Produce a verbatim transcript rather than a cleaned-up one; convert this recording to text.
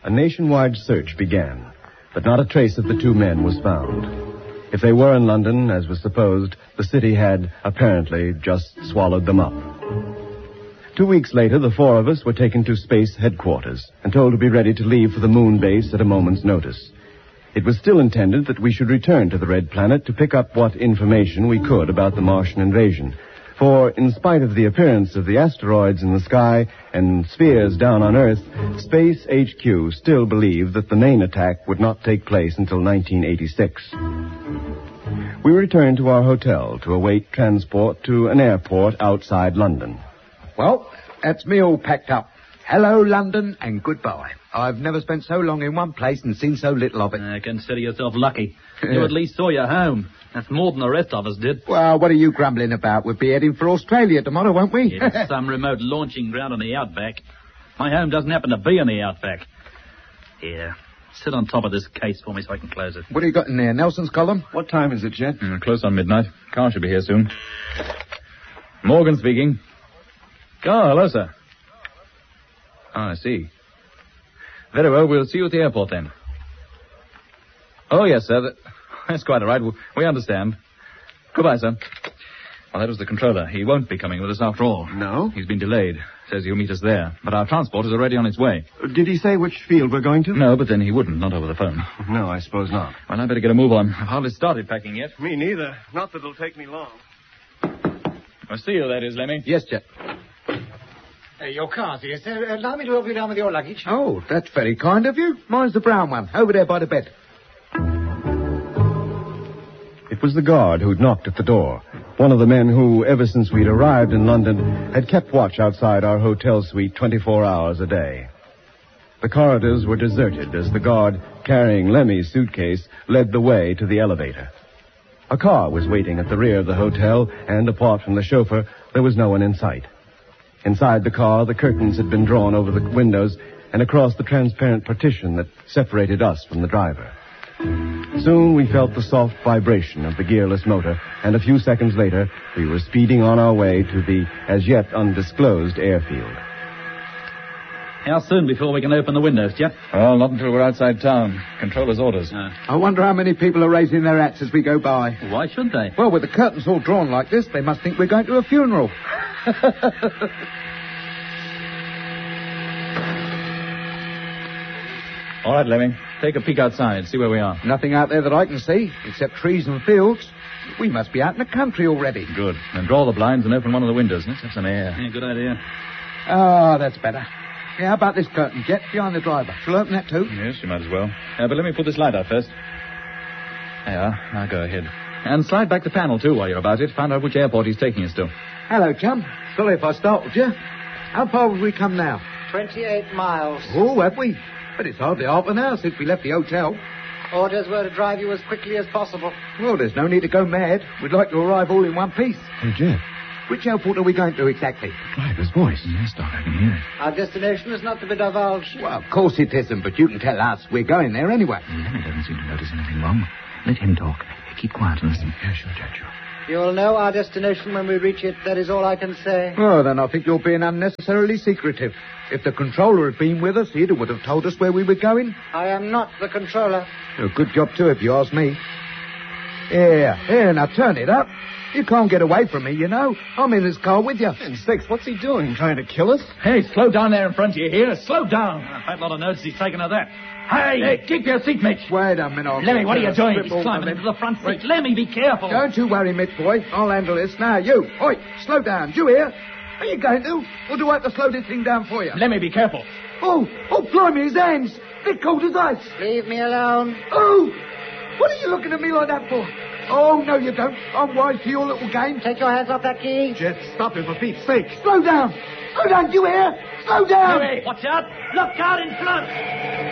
a nationwide search began, but not a trace of the two men was found. If they were in London, as was supposed, the city had apparently just swallowed them up. Two weeks later, the four of us were taken to space headquarters and told to be ready to leave for the moon base at a moment's notice. It was still intended that we should return to the Red Planet to pick up what information we could about the Martian invasion. For, in spite of the appearance of the asteroids in the sky and spheres down on Earth, Space H Q still believed that the main attack would not take place until nineteen eighty-six. We returned to our hotel to await transport to an airport outside London. Well, that's me all packed up. Hello, London, and goodbye. I've never spent so long in one place and seen so little of it. Uh, consider yourself lucky. You at least saw your home. That's more than the rest of us did. Well, what are you grumbling about? We'll be heading for Australia tomorrow, won't we? It's some remote launching ground in the outback. My home doesn't happen to be in the outback. Here, sit on top of this case for me so I can close it. What have you got in there, Nelson's column? What time is it, Jet? Mm, close on midnight. Car should be here soon. Morgan speaking. Oh, hello, sir. Ah, I see. Very well, we'll see you at the airport then. Oh, yes, sir. That, that's quite all right. We understand. Goodbye, sir. Well, that was the controller. He won't be coming with us after all. No? He's been delayed. Says he'll meet us there. But our transport is already on its way. Did he say which field we're going to? No, but then he wouldn't, not over the phone. No, I suppose not. Well, I better get a move on. I've hardly started packing yet. Me neither. Not that it'll take me long. I'll see you, that is, Lemmy. Yes, Jet. Uh, your car's here, sir. Uh, allow me to help you down with your luggage. Oh, that's very kind of you. Mine's the brown one, over there by the bed. It was the guard who'd knocked at the door. One of the men who, ever since we'd arrived in London, had kept watch outside our hotel suite twenty-four hours a day. The corridors were deserted as the guard, carrying Lemmy's suitcase, led the way to the elevator. A car was waiting at the rear of the hotel, and apart from the chauffeur, there was no one in sight. Inside the car, the curtains had been drawn over the windows and across the transparent partition that separated us from the driver. Soon we felt the soft vibration of the gearless motor, and a few seconds later, we were speeding on our way to the as-yet undisclosed airfield. How soon before we can open the windows, Jet? Well, not until we're outside town. Controller's orders. Uh, I wonder how many people are raising their hats as we go by. why should they? Well, with the curtains all drawn like this, they must think we're going to a funeral. All right, Lemmy. Take a peek outside. See where we are. Nothing out there that I can see, except trees and fields. We must be out in the country already. Good. Then draw the blinds and open one of the windows. Let's have some air. Yeah, good idea. Ah, oh, that's better. Yeah, how about this curtain, Jet, behind the driver? Shall I open that too? Yes, you might as well. Uh, but let me put this light out first. There you are. Now go ahead. And slide back the panel, too, while you're about it. Find out which airport he's taking us to. Hello, chum. Sorry if I startled you. How far have we come now? Twenty-eight miles. Oh, have we? But it's hardly half an hour since we left the hotel. Orders were to drive you as quickly as possible. Well, there's no need to go mad. We'd like to arrive all in one piece. Hey, Jet. Which airport are we going to exactly? Driver's voice. Yes, Doc, I can hear it. Our destination is not to be divulged. Well, of course it isn't, but you can tell us. We're going there anyway. Lemmy doesn't seem to notice anything wrong. Let him talk. Keep quiet and listen. Yeah, sure, Jet, sure. You'll know our destination when we reach it. That is all I can say. Oh, then I think you're being unnecessarily secretive. If the controller had been with us, he would have told us where we were going. I am not the controller. A good job, too, if you ask me. Here, here, now turn it up. You can't get away from me, you know. I'm in this car with you. And sakes, what's he doing? Trying to kill us? Hey, slow down there in front of you here. Slow down. A fat lot of notice he's taken of that. Hey, hey, keep your seat, Mitch. Wait a minute. Lemmy, what are you doing? Strip He's all climbing of it. into the front seat. Wait. Lemmy, be careful. Don't you worry, Mitch, boy. I'll handle this. Now, you. Oi, slow down. Do you hear? Are you going to? Or do I have to slow this thing down for you? Lemmy, be careful. Oh, oh, blimey, his hands. They're cold as ice. Leave me alone. Oh, what are you looking at me like that for? Oh, no, you don't. I'm wise to your little game. Take your hands off that key. Jet, stop him, for Pete's sake. Slow down. Slow down, do you hear? Slow down. Hey, watch out. Look out in front.